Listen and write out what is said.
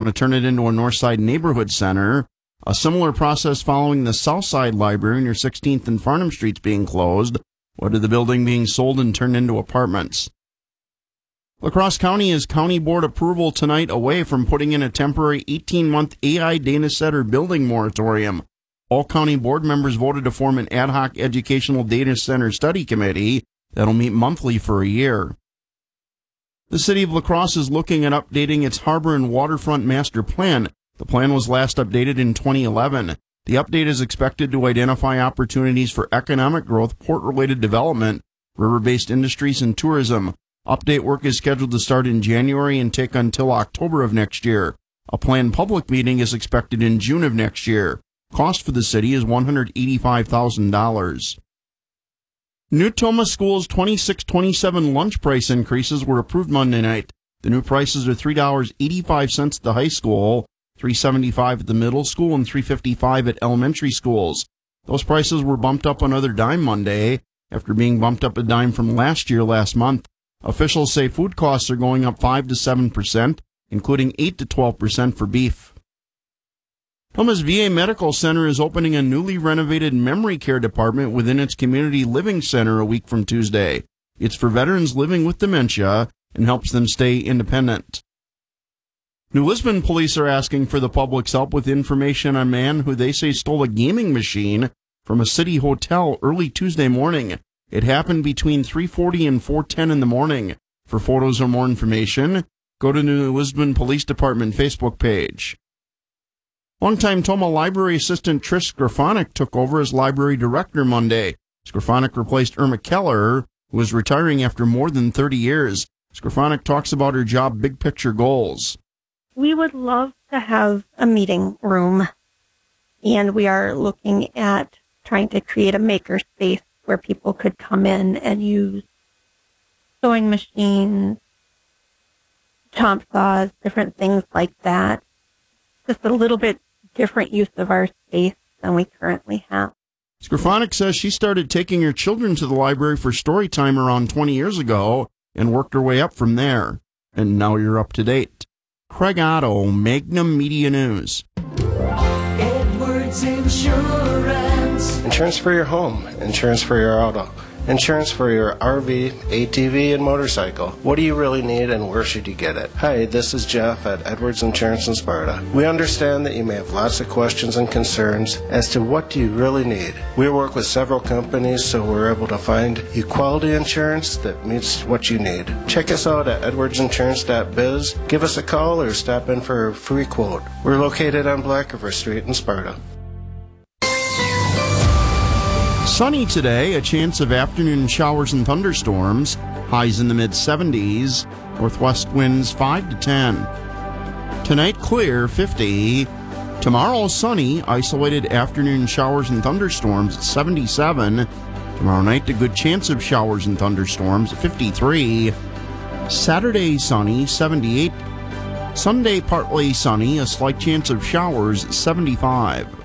to turn it into a Northside neighborhood center. A similar process following the Southside Library near 16th and Farnham Streets being closed, with the building being sold and turned into apartments. La Crosse County is county board approval tonight away from putting in a temporary 18-month AI data center building moratorium. All county board members voted to form an ad hoc educational data center study committee that'll meet monthly for a year. The city of La Crosse is looking at updating its harbor and waterfront master plan. The plan was last updated in 2011. The update is expected to identify opportunities for economic growth, port-related development, river-based industries, and tourism. Update work is scheduled to start in January and take until October of next year. A planned public meeting is expected in June of next year. Cost for the city is $185,000. New Tomah School's 26-27 lunch price increases were approved Monday night. The new prices are $3.85 at the high school, $3.75 at the middle school, and $3.55 at elementary schools. Those prices were bumped up another dime Monday, after being bumped up a dime from last month. Officials say food costs are going up 5 to 7%, including 8 to 12% for beef. Tomah's VA Medical Center is opening a newly renovated memory care department within its community living center a week from Tuesday. It's for veterans living with dementia and helps them stay independent. New Lisbon police are asking for the public's help with information on a man who they say stole a gaming machine from a city hotel early Tuesday morning. It happened between 3:40 and 4:10 in the morning. For photos or more information, go to New Lisbon Police Department Facebook page. Longtime Tomah Library Assistant Trish Skrafonic took over as library director Monday. Skrafonic replaced Irma Keller, who was retiring after more than 30 years. Skrafonic talks about her job big picture goals. We would love to have a meeting room, and we are looking at trying to create a maker space where people could come in and use sewing machines, chomp saws, different things like that. Just a little bit different use of our space than we currently have. Skrafonic says she started taking her children to the library for story time around 20 years ago and worked her way up from there. And now you're up to date. Craig Otto, Magnum Media News. Edwards Insurance. Insurance for your home, insurance for your auto, insurance for your RV, ATV, and motorcycle. What do you really need and where should you get it? Hi, this is Jeff at Edwards Insurance in Sparta. We understand that you may have lots of questions and concerns as to what do you really need. We work with several companies, so we're able to find you quality insurance that meets what you need. Check us out at edwardsinsurance.biz. Give us a call or stop in for a free quote. We're located on Black River Street in Sparta. Sunny today, a chance of afternoon showers and thunderstorms, highs in the mid-70s, northwest winds 5 to 10. Tonight, clear, 50. Tomorrow, sunny, isolated afternoon showers and thunderstorms at 77. Tomorrow night, a good chance of showers and thunderstorms at 53. Saturday, sunny, 78. Sunday, partly sunny, a slight chance of showers at 75.